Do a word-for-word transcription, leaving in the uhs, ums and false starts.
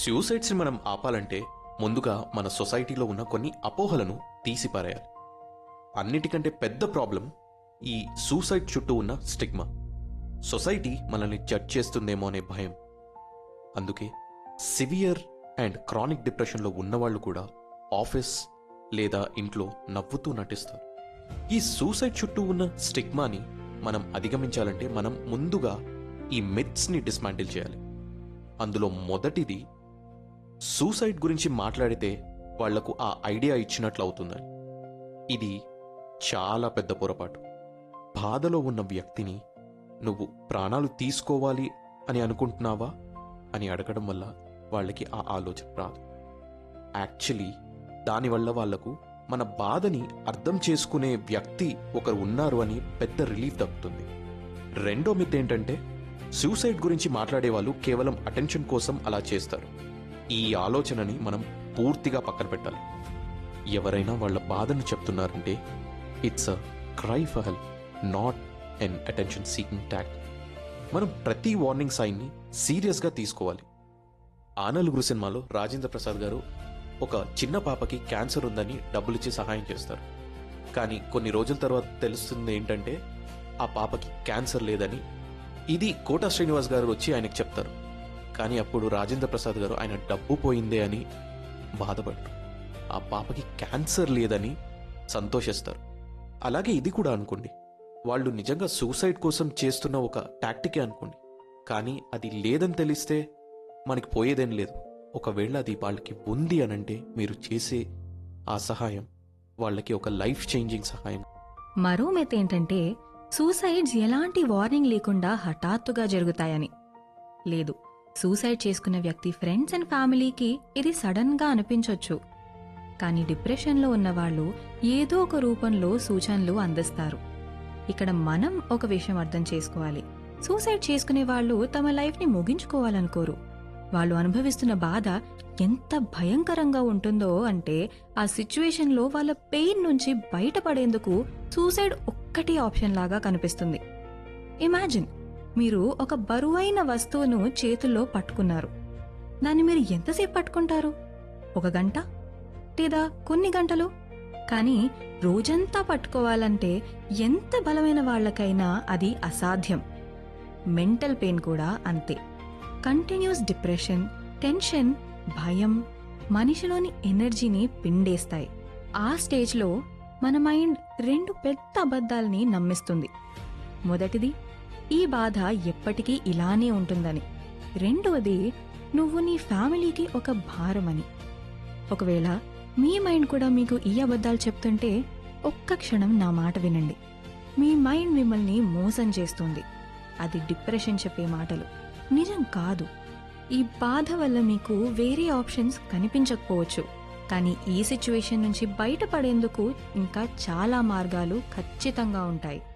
సూసైడ్స్ని మనం ఆపాలంటే ముందుగా మన సొసైటీలో ఉన్న కొన్ని అపోహలను తీసిపారేయాలి. అన్నిటికంటే పెద్ద ప్రాబ్లం ఈ సూసైడ్ చుట్టూ ఉన్న స్టిగ్మా. సొసైటీ మనల్ని జడ్జ్ చేస్తుందేమో అనే భయం. అందుకే సివియర్ అండ్ క్రానిక్ డిప్రెషన్లో ఉన్నవాళ్ళు కూడా ఆఫీస్ లేదా ఇంట్లో నవ్వుతూ నటిస్తారు. ఈ సూసైడ్ చుట్టూ ఉన్న స్టిగ్మాని మనం అధిగమించాలంటే మనం ముందుగా ఈ మిత్స్ని డిస్మాంటిల్ చేయాలి. అందులో మొదటిది, సూసైడ్ గురించి మాట్లాడితే వాళ్లకు ఆ ఐడియా ఇచ్చినట్లు అవుతుందని. ఇది చాలా పెద్ద పొరపాటు. బాధలో ఉన్న వ్యక్తిని నువ్వు ప్రాణాలు తీసుకోవాలి అని అనుకుంటున్నావా అని అడగడం వల్ల వాళ్ళకి ఆ ఆలోచన రాదు. యాక్చువల్లీ దానివల్ల వాళ్లకు మన బాధని అర్థం చేసుకునే వ్యక్తి ఒకరు ఉన్నారు అని పెద్ద రిలీఫ్ దక్కుతుంది. రెండో మిత్ ఏంటంటే, సూసైడ్ గురించి మాట్లాడే వాళ్ళు కేవలం అటెన్షన్ కోసం అలా చేస్తారు. ఈ ఆలోచనని మనం పూర్తిగా పక్కన పెట్టాలి. ఎవరైనా వాళ్ళ బాధను చెప్తున్నారంటే it's a cry for help, not an attention seeking ట్యాక్. మనం ప్రతి వార్నింగ్ సైన్ని సీరియస్గా తీసుకోవాలి. ఆ నలుగురు సినిమాలో రాజేంద్ర ప్రసాద్ గారు ఒక చిన్న పాపకి క్యాన్సర్ ఉందని డబ్బులిచ్చి సహాయం చేస్తారు. కానీ కొన్ని రోజుల తర్వాత తెలుస్తుంది ఏంటంటే ఆ పాపకి క్యాన్సర్ లేదని. ఇది కోటా శ్రీనివాస్ గారు వచ్చి ఆయనకు చెప్తారు. కానీ అప్పుడు రాజేంద్ర ప్రసాద్ గారు ఆయన డబ్బు పోయిందే అని బాధపడరు, ఆ పాపకి క్యాన్సర్ లేదని సంతోషిస్తారు. అలాగే ఇది కూడా అనుకోండి, వాళ్ళు నిజంగా సూసైడ్ కోసం చేస్తున్న ఒక టాక్టికే అనుకోండి, కానీ అది లేదని తెలిస్తే మనకి పోయేదేం లేదు. ఒకవేళ అది వాళ్ళకి ఉంది అనంటే మీరు చేసే ఆ సహాయం వాళ్ళకి ఒక లైఫ్ చేంజింగ్ సహాయం. మరో మెత్ ఏంటంటే, సూసైడ్స్ ఎలాంటి వార్నింగ్ లేకుండా హఠాత్తుగా జరుగుతాయని. లేదు, సూసైడ్ చేసుకున్న వ్యక్తి ఫ్రెండ్స్ అండ్ ఫ్యామిలీకి ఇది సడన్ గా అనిపించొచ్చు. కానీ డిప్రెషన్లో ఉన్నవాళ్లు ఏదో ఒక రూపంలో సూచనలు అందిస్తారు. ఇక్కడ మనం ఒక విషయం అర్థం చేసుకోవాలి. సూసైడ్ చేసుకునే వాళ్ళు తమ లైఫ్ ని ముగించుకోవాలనుకోరు. వాళ్ళు అనుభవిస్తున్న బాధ ఎంత భయంకరంగా ఉంటుందో అంటే ఆ సిచ్యువేషన్లో వాళ్ళ పెయిన్ నుంచి బయటపడేందుకు సూసైడ్ ఒక్కటి ఆప్షన్ లాగా కనిపిస్తుంది. ఇమాజిన్, మీరు ఒక బరువైన వస్తువును చేతుల్లో పట్టుకున్నారు. దాన్ని మీరు ఎంతసేపు పట్టుకుంటారు? ఒక గంట లేదా కొన్ని గంటలు? కానీ రోజంతా పట్టుకోవాలంటే ఎంత బలమైన వాళ్లకైనా అది అసాధ్యం. మెంటల్ పెయిన్ కూడా అంతే. కంటిన్యూస్ డిప్రెషన్, టెన్షన్, భయం మనిషిలోని ఎనర్జీని పిండేస్తాయి. ఆ స్టేజ్లో మన మైండ్ రెండు పెద్ద అబద్ధాల్ని నమ్మిస్తుంది. మొదటిది, ఈ బాధ ఎప్పటికీ ఇలానే ఉంటుందని. రెండవది, నువ్వు నీ ఫ్యామిలీకి ఒక భారమని. ఒకవేళ మీ మైండ్ కూడా మీకు ఈ అబద్ధాలు చెప్తుంటే ఒక్క క్షణం నా మాట వినండి. మీ మైండ్ మిమ్మల్ని మోసం చేస్తుంది. అది డిప్రెషన్ చెప్పే మాటలు, నిజం కాదు. ఈ బాధ వల్ల మీకు వేరే ఆప్షన్స్ కనిపించకపోవచ్చు, కానీ ఈ సిచ్యువేషన్ నుంచి బయటపడేందుకు ఇంకా చాలా మార్గాలు ఖచ్చితంగా ఉంటాయి.